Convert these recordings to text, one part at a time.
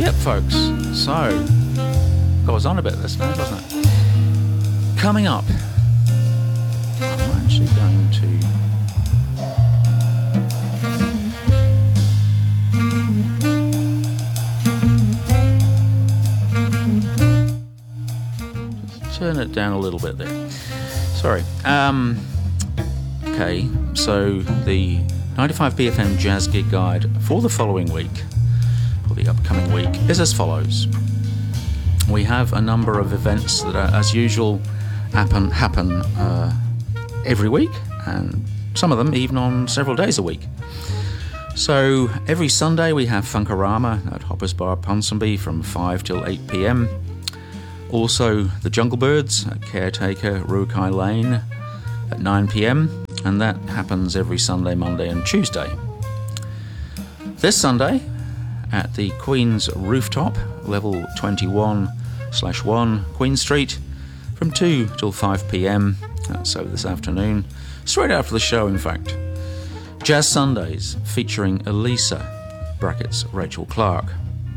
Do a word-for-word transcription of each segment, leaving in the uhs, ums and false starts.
Yep, folks. So, goes on a bit this now, doesn't it? Coming up, I'm actually going to just turn it down a little bit there. Sorry. Um, okay, so the ninety-five B F M Jazz Gig Guide for the following week, for the upcoming week, is as follows. We have a number of events that are, as usual, happen happen uh, every week, and some of them even on several days a week. So every Sunday we have Funkorama at Hoppers Bar, Ponsonby from five till eight p.m. Also the Jungle Birds at Caretaker, Rukai Lane at nine p.m, and that happens every Sunday, Monday and Tuesday. This Sunday at the Queen's Rooftop, level twenty-one slash one, Queen Street, from two till five p.m, that's so this afternoon, straight after the show in fact. Jazz Sundays featuring Elisa, brackets Rachel Clark.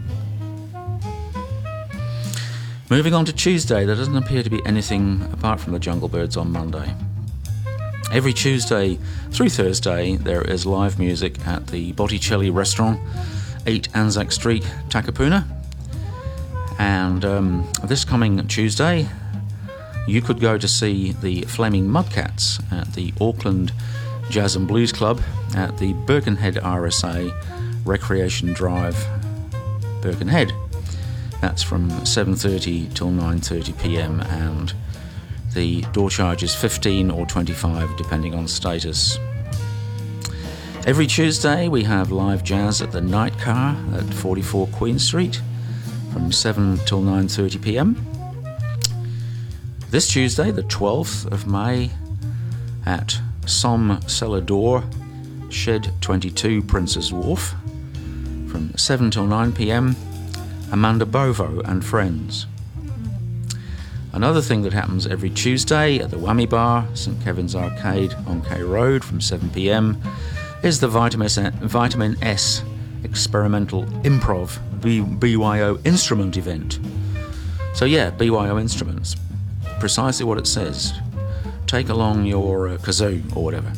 Moving on to Tuesday, there doesn't appear to be anything apart from the Jungle Birds on Monday. Every Tuesday through Thursday there is live music at the Botticelli Restaurant, eight Anzac Street, Takapuna. And um, this coming Tuesday you could go to see the Flaming Mudcats at the Auckland Jazz and Blues Club at the Birkenhead R S A Recreation Drive, Birkenhead. That's from seven thirty till nine thirty p.m, and the door charge is fifteen or twenty-five depending on status. Every Tuesday we have live jazz at the Night Car at forty-four Queen Street from seven till nine thirty p.m. This Tuesday, the twelfth of May, at Somme Cellar Door, Shed twenty-two, Prince's Wharf, from seven till nine p.m, Amanda Bovo and Friends. Another thing that happens every Tuesday at the Whammy Bar, St Kevin's Arcade on K Road from seven p.m, is the Vitamin S, Vitamin S Experimental Improv B, BYO Instrument event. So yeah, B Y O Instruments, precisely what it says. Take along your uh, kazoo or whatever.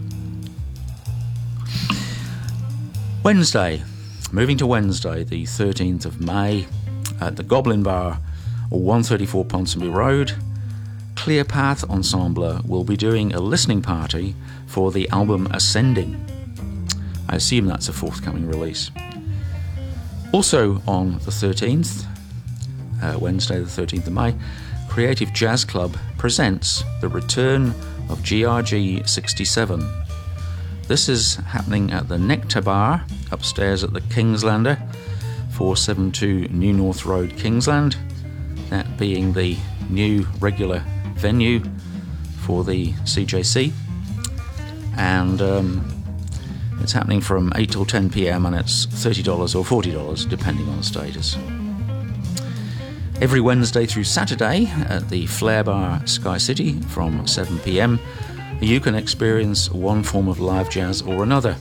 Wednesday, moving to Wednesday, the thirteenth of May, at the Goblin Bar, one thirty-four Ponsonby Road, Clear Path Ensemble will be doing a listening party for the album Ascending. I assume that's a forthcoming release. Also on the thirteenth, uh, Wednesday the thirteenth of May, Creative Jazz Club presents the return of G R G sixty-seven. This is happening at the Nectar Bar, upstairs at the Kingslander, four seventy-two New North Road, Kingsland, that being the new regular venue for the C J C. And um, it's happening from eight till ten p.m, and it's thirty dollars or forty dollars depending on status. Every Wednesday through Saturday at the Flair Bar, Sky City, from seven p.m, you can experience one form of live jazz or another.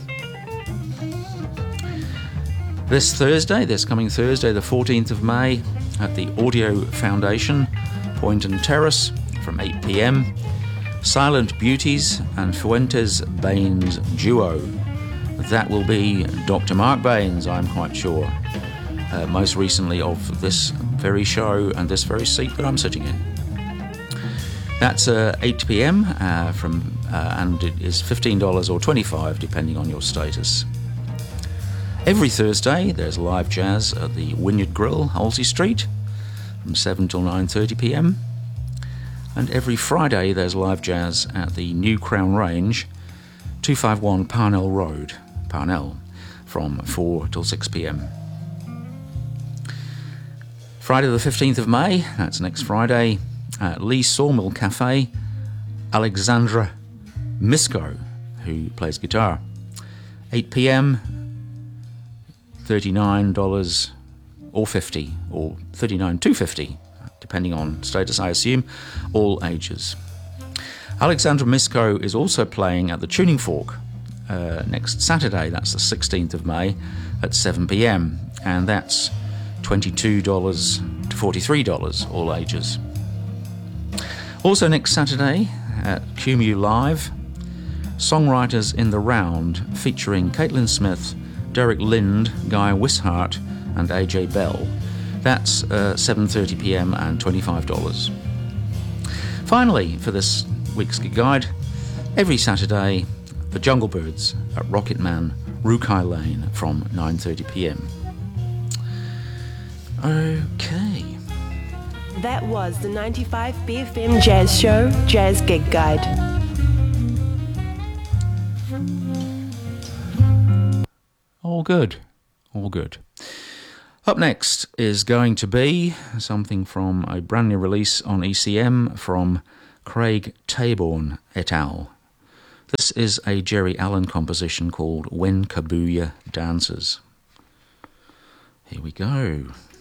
This Thursday, this coming Thursday, the fourteenth of May, at the Audio Foundation, Poynton Terrace, from eight p.m, Silent Beauties and Fuentes Baines duo. That will be Doctor Mark Baines, I'm quite sure. Uh, most recently of this very show and this very seat that I'm sitting in. That's uh, eight p.m, uh, from, uh, and it is fifteen dollars or twenty-five dollars depending on your status. Every Thursday there's live jazz at the Wynyard Grill, Halsey Street, from seven till nine thirty p.m, and every Friday there's live jazz at the New Crown Range, two fifty-one Parnell Road, Parnell, from four till six p.m. Friday the fifteenth of May, that's next Friday, at Lee Sawmill Cafe, Alexandra Misko, who plays guitar. eight p.m, thirty-nine dollars or fifty dollars, or thirty-nine dollars to fifty dollars, depending on status, I assume, all ages. Alexandra Misko is also playing at the Tuning Fork uh, next Saturday, that's the sixteenth of May, at seven p.m, and that's twenty-two dollars to forty-three dollars, all ages. Also next Saturday at Q M U Live, Songwriters in the Round featuring Caitlin Smith, Derek Lind, Guy Wishart and A J Bell. That's uh, seven thirty p m and twenty-five dollars. Finally, for this week's Gig Guide, every Saturday, the Jungle Birds at Rocket Man, Rukai Lane from nine thirty p m. Okay. That was the ninety-five B F M Jazz Show, Jazz Gig Guide. All good, all good. Up next is going to be something from a brand new release on E C M from Craig Taborn et al. This is a Jerry Allen composition called When Kabuya Dances. Here we go.